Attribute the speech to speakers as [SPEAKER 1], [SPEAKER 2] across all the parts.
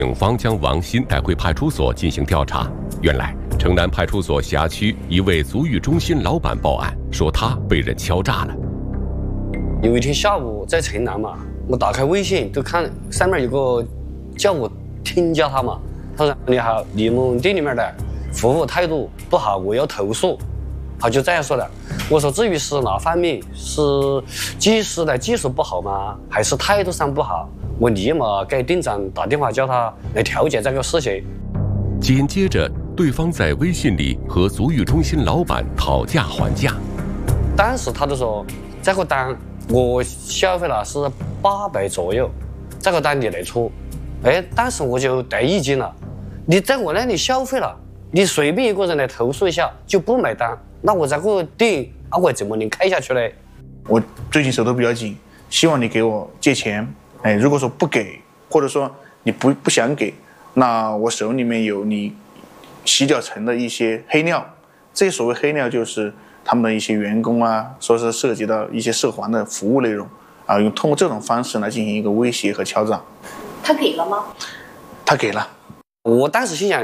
[SPEAKER 1] 警方将王鑫带回派出所进行调查。原来，城南派出所辖区一位足浴中心老板报案，说他被人敲诈了。
[SPEAKER 2] 有一天下午在城南嘛，我打开微信就看上面有个叫我添加他嘛，他说你好，你们店里面的服务态度不好，我要投诉。他就这样说的。我说至于是哪方面，是技师的技术不好吗？还是态度上不好？我立马给店长打电话叫他来调解这个事情。
[SPEAKER 1] 紧接着，对方在微信里和足浴中心老板讨价还价。
[SPEAKER 2] 当时他就说这个单我消费了是800左右，这个单你来出。当时我就得意见了，你在我那里消费了，你随便一个人来投诉一下就不买单，那我这个店我怎么能开下去呢？
[SPEAKER 3] 我最近手头比较紧，希望你给我借钱。如果说不给，或者说你不想给，那我手里面有你洗脚城的一些黑料。这所谓黑料就是他们的一些员工啊，说是涉及到一些涉黄的服务内容啊，通过这种方式来进行一个威胁和敲诈。
[SPEAKER 4] 他给了吗？
[SPEAKER 3] 他给了。
[SPEAKER 2] 我当时心想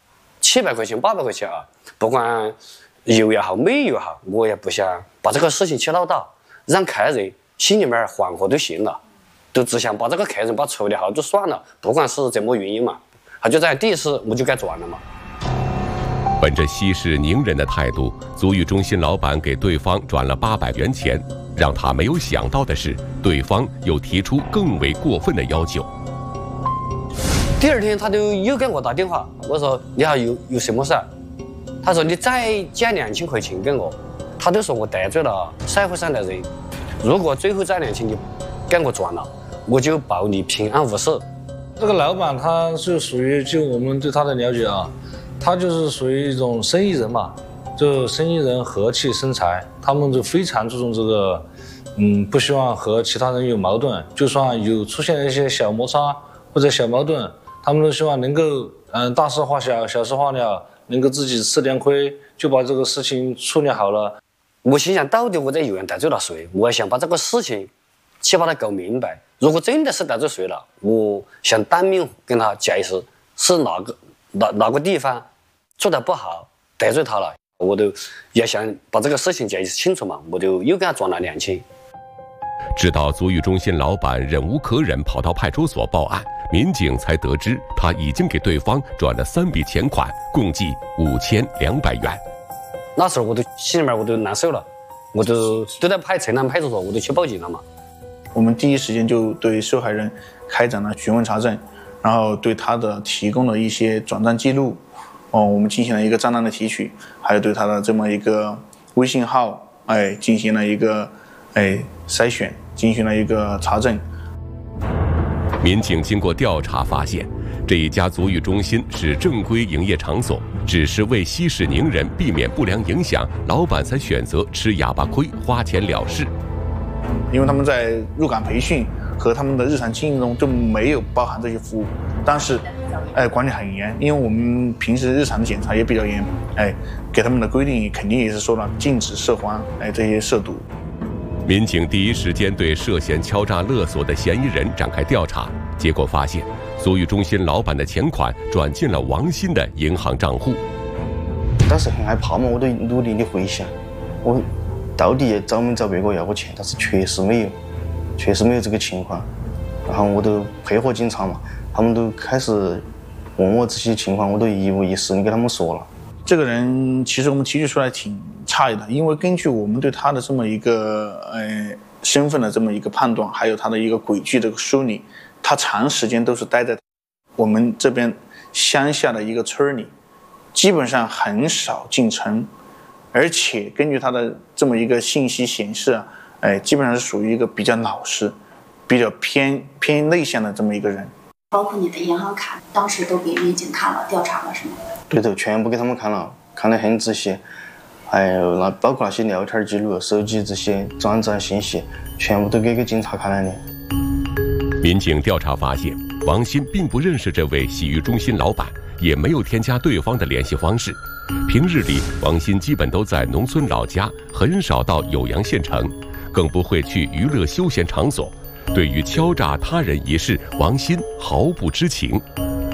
[SPEAKER 2] ，700块钱、800块钱啊，不管有也好，没有也好，我也不想把这个事情去闹大，让客人心里面缓和就行了，都只想把这个客人把处理好就算了，不管是怎么原因嘛，他就在第一次我就该转了嘛。
[SPEAKER 1] 本着息事宁人的态度，足浴中心老板给对方转了800元钱。让他没有想到的是，对方又提出更为过分的要求。
[SPEAKER 2] 第二天他就又给我打电话，我说你好，有什么事？他说你再加2000块钱给我。他就说我得罪了社会上的人，如果最后这2000你给我转了，我就保你平安无事。
[SPEAKER 5] 这个老板他是属于，就我们对他的了解啊，他就是属于一种生意人嘛，就生意人和气生财，他们就非常注重这个，不希望和其他人有矛盾，就算有出现一些小摩擦或者小矛盾，他们都希望能够大事化小，小事化了，能够自己吃点亏，就把这个事情处理好了。
[SPEAKER 2] 我心想，到底我在有人得罪了谁？我想把这个事情去把它搞明白。如果真的是得罪谁了，我想当面跟他解释是哪个地方做得不好，得罪他了，我都也想把这个事情解释清楚嘛，我就又给他转了2000。
[SPEAKER 1] 直到足浴中心老板忍无可忍，跑到派出所报案，民警才得知他已经给对方转了3笔钱款，共计5200元。
[SPEAKER 2] 那时候我都心里面我都难受了，我都在城南派出所，我都去报警了嘛。
[SPEAKER 3] 我们第一时间就对受害人开展了询问查证，然后对他的提供的一些转账记录，我们进行了一个账单的提取，还有对他的这么一个微信号，进行了一个筛选，进行了一个查证。
[SPEAKER 1] 民警经过调查发现，这一家足浴中心是正规营业场所，只是为息事宁人，避免不良影响，老板才选择吃哑巴亏，花钱了事。
[SPEAKER 3] 因为他们在入岗培训和他们的日常经营中就没有包含这些服务，但是管理很严，因为我们平时日常的检查也比较严，给他们的规定肯定也是说了禁止涉黄，这些涉赌。
[SPEAKER 1] 民警第一时间对涉嫌敲诈勒索的嫌疑人展开调查，结果发现足浴中心老板的钱款转进了王鑫的银行账户。
[SPEAKER 6] 当时很害怕嘛，我都努力的回想，我到底找没找别个要过钱，但是确实没有这个情况。然后我都配合警察嘛，他们都开始问我这些情况，我都一五一十的给他们说了。
[SPEAKER 3] 这个人其实我们提取出来挺诧异的，因为根据我们对他的这么一个身份的这么一个判断，还有他的一个轨迹的梳理，他长时间都是待在我们这边乡下的一个村里，基本上很少进城，而且根据他的这么一个信息显示啊，基本上是属于一个比较老实、比较偏内向的这么一个人。
[SPEAKER 4] 包括你的银行卡，当时都给民警看了、调查了，是吗？
[SPEAKER 6] 对头，全部给他们看了，看得很仔细。还有包括那些聊天记录、手机这些转账信息，全部都给警察看了的。
[SPEAKER 1] 民警调查发现，王鑫并不认识这位洗浴中心老板，也没有添加对方的联系方式。平日里，王鑫基本都在农村老家，很少到酉阳县城，更不会去娱乐休闲场所。对于敲诈他人一事，王鑫毫不知情。